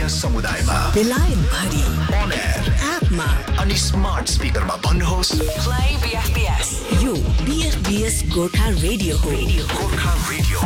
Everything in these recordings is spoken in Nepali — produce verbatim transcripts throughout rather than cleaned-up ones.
स्थानीय समुदायमा बेलायत भरि on air एपमा अनि स्मार्ट स्पिकरमा भन्नुहोस् Play B F B S. यो B F B S Gorkha radio हो। गोर्खा रेडियो।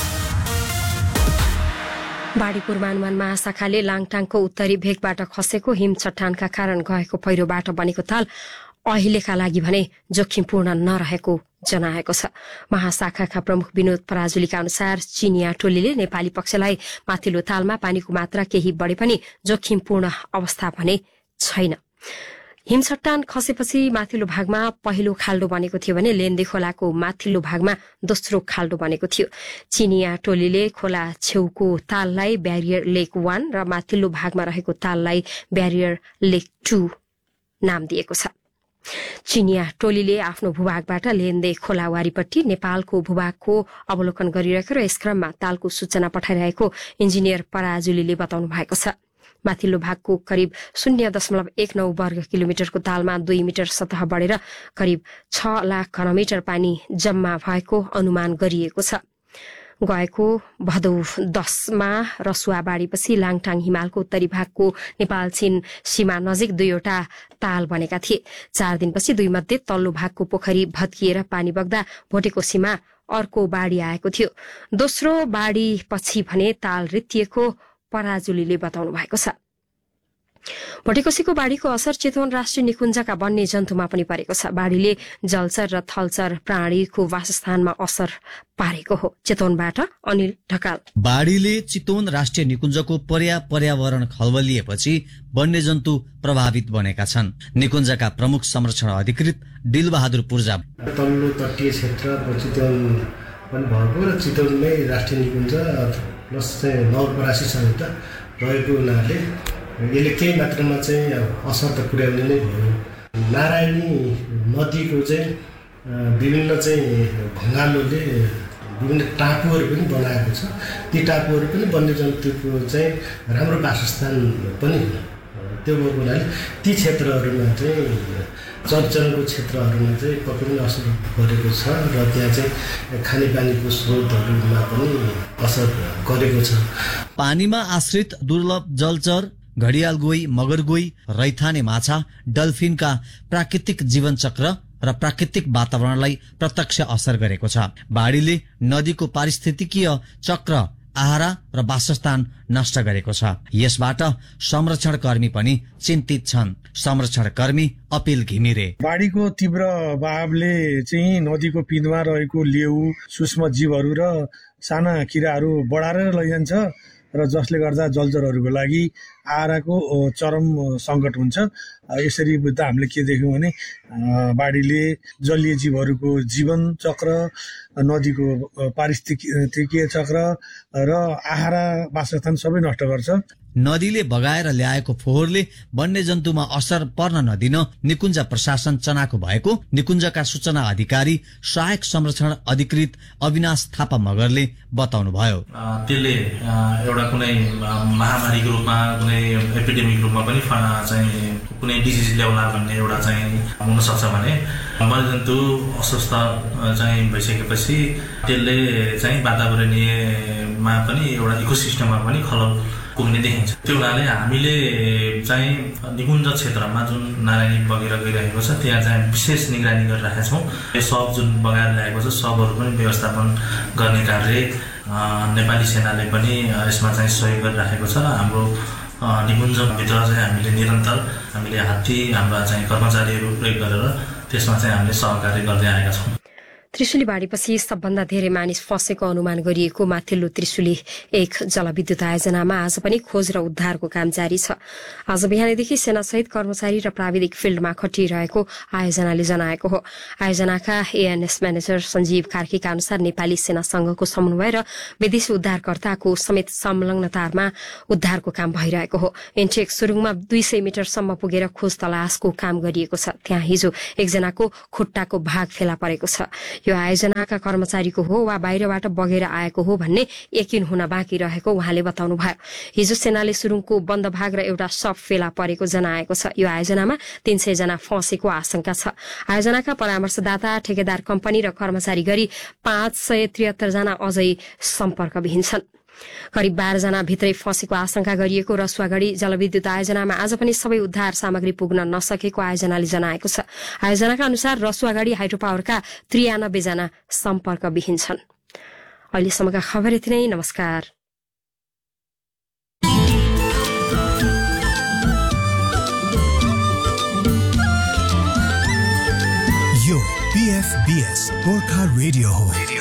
बाढी पूर्वानुमान महाशाखाले लाङटाङको उत्तरी भेगबाट खसेको हिम चट्टानका कारण गएको पहिरोबाट बनेको ताल अहिलेका लागि भने जोखिमपूर्ण नरहेको जनाएको छ। महाशाखाका प्रमुख विनोद पराजुलीका अनुसार चिनिया टोलीले नेपाली पक्षलाई माथिल्लो तालमा पानीको मात्रा केही बढे पनि जोखिमपूर्ण अवस्था भने छैन। हिमचट्टान खसेपछि माथिल्लो भागमा पहिलो खाल्डो बनेको थियो भने लेन्डे खोलाको माथिल्लो भागमा दोस्रो खाल्डो बनेको थियो। चिनिया टोलीले खोला छेउको ताललाई ब्यारियर लेक वान र माथिल्लो भागमा रहेको ताललाई ब्यारियर लेक टू नाम दिएको छ। चिनिया टोलीले आफ्नो भूभागबाट लेन्डे खोला वारिपट्टि नेपालको भूभागको अवलोकन गरिरहेको र यस क्रममा तालको सूचना पठाइरहेको इन्जिनियर पराजुलीले बताउनु भएको छ। माथिल्लो भागको करिब शून्य दशमलव एक नौ वर्ग किलोमिटरको तालमा दुई मिटर सतह बढेर करिब छ लाख घनमिटर पानी जम्मा भएको अनुमान गरिएको छ। गएको भदौ दसमा रसुवा बाढीपछि लाङटाङ हिमालको उत्तरी भागको नेपाल चीन सीमा नजिक दुईवटा ताल बनेका थिए। चार दिनपछि दुई मध्ये तल्लो भागको पोखरी भत्किएर पानी बग्दा भोटेकोसीमा अर्को बाढी आएको थियो। दोस्रो बाढी पछि भने ताल रित्तिएको पराजुलीले बताउनु भएको छ। भोटेकोसीको बाढीको असर चितवन राष्ट्रिय निकुञ्जका वन्य जन्तुमा पनि परेको छ। बाढीले जलचर र थलचर प्राणीको वासस्थानमा असर पारेको हो। चितवनबाट अनिल ढकाल। बाढीले चितवन राष्ट्रिय निकुञ्जको पर्या पर्यावरण खलबलिएपछि वन्यजन्तु प्रभावित बनेका छन्। निकुञ्जका प्रमुख संरक्षण अधिकृत दिलबहादुर पूर्जा तल्लो तटीय क्षेत्र चितवन पनि भएको र चितवनमै राष्ट्रिय निकुञ्ज प्लस चाहिँ नवलपरासी सहित रहेको हुनाले यसले केही मात्रामा चाहिँ असर त पुर्याउने नै भयो। नारायणी नदीको चाहिँ विभिन्न चाहिँ भङ्गालोले विभिन्न टापुहरू पनि बनाएको छ। ती टापुहरू पनि वन्यजन्तुको चाहिँ राम्रो वासस्थान पनि हो। त्यो भएको हुनाले ती क्षेत्रहरूमा चाहिँ चरचरको क्षेत्रहरूमा चाहिँ पक्कै पनि असर गरेको छ र त्यहाँ चाहिँ खानेपानीको स्रोतहरूमा पनि असर गरेको छ। पानीमा आश्रित दुर्लभ जलचर, घडियाल गोही, मगर गोही, रैथाने माछा, डल्फिनका प्राकृतिक जीवन चक्र र प्राकृतिक वातावरणलाई प्रत्यक्ष असर गरेको छ। बाढीले नदीको पारिस्थितिकीय चक्र, आहारा र वासस्थान नष्ट गरेको छ। यसबाट संरक्षण कर्मी पनि चिन्तित छन्। संरक्षण कर्मी अपिल घिमिरे बाढीको तीव्र बहावले चाहिँ नदीको पिँधमा रहेको लेउ, सूक्ष्म जीवहरू र साना किराहरू बढाएर लैजान्छ र जसले गर्दा जलचरहरूको लागि आहाराको चरम सङ्कट हुन्छ। यसरी बुझ्दा हामीले के देख्यौँ भने बाढीले जलीय जीवहरूको जीवन चक्र, नदीको पारिस्थितिकीय चक्र र आहारा वासस्थान सबै नष्ट गर्छ। नदीले बगाएर ल्याएको फोहोरले वन्यजन्तुमा असर पर्न नदिन निकुञ्ज प्रशासन चनाको भएको निकुञ्जका सूचना अधिकारी सहायक संरक्षण अधिकृत अविनाश थापा मगरले बताउनुभयो। त्यसले एउटा कुनै महामारीको रूपमा, कुनै एपिडेमिक रूपमा पनि चाहिँ कुनै डिजिज ल्याउला भन्ने एउटा चाहिँ हुन सक्छ भने वन्यजन्तु अस्वस्थ चाहिँ भइसकेपछि त्यसले चाहिँ वातावरणीयमा पनि एउटा इकोसिस्टममा पनि खलल पुग्ने देखिन्छ। त्यो हुनाले हामीले चाहिँ निकुञ्ज क्षेत्रमा जुन नारायणी बगेर गइरहेको छ त्यहाँ चाहिँ विशेष निगरानी गरिरहेका छौँ। यो सब जुन बगाएर ल्याएको छ सबहरू पनि व्यवस्थापन गर्ने कार्य नेपाली सेनाले पनि यसमा चाहिँ सहयोग गरिरहेको छ र हाम्रो निकुञ्जभित्र चाहिँ हामीले निरन्तर हामीले हात्ती हाम्रा चाहिँ कर्मचारीहरू प्रयोग गरेर त्यसमा चाहिँ हामीले सहकार्य गर्दै आएका छौँ। त्रिशुली बाढीपछि सबभन्दा धेरै मानिस फँसेको अनुमान गरिएको माथिल्लो त्रिशुली एक जलविद्युत आयोजनामा आज पनि खोज र उद्धारको काम जारी छ। आज बिहानैदेखि सेनासहित कर्मचारी र प्राविधिक फिल्डमा खटिरहेको आयोजनाले जनाएको हो। आयोजनाका एएनएस म्यानेजर सञ्जीव कार्कीका अनुसार नेपाली सेना संघको समन्वय र विदेशी उद्धारकर्ताको समेत संलग्नतामा उद्धारको काम भइरहेको हो। इन्टेक सुरुङमा दुई सय मिटरसम्म पुगेर खोज तलासको काम गरिएको छ। त्यहाँ हिजो एकजनाको खुट्टाको भाग फेला परेको छ। यो आयोजनाका कर्मचारीको हो वा बाहिरबाट बगेर आएको हो भन्ने यकिन हुन बाँकी रहेको उहाँले बताउनुभयो। हिजो सेनाले सुरुङको बन्द भाग र एउटा शव फेला परेको जनाएको छ। यो आयोजनामा तीन सय जना फँसेको आशंका छ। आयोजनाका परामर्शदाता, ठेकेदार कम्पनी र कर्मचारी गरी पाँच सय त्रिहत्तर जना अझै सम्पर्कविहीन छन्। करिब बाह्रजना भित्रै फँसेको आशंका गरिएको रसुवागढी जलविद्युत आयोजनामा आज पनि सबै उद्धार सामग्री पुग्न नसकेको आयोजनाले जनाएको छ। आयोजनाका अनुसार रसुवागढी हाइड्रो पावरका त्रियानब्बे जना सम्पर्कविहीन छन्। अहिलेसम्मका खबर यति नै। नमस्कार। यो पीएफबीएस गोर्खा रेडियो हो।